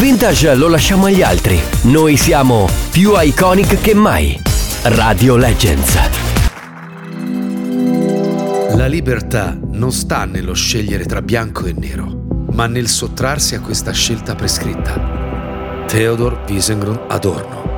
vintage lo lasciamo agli altri. Noi siamo più iconic che mai. Radio Legends. La libertà non sta nello scegliere tra bianco e nero, ma nel sottrarsi a questa scelta prescritta. Theodor Wiesengrund Adorno.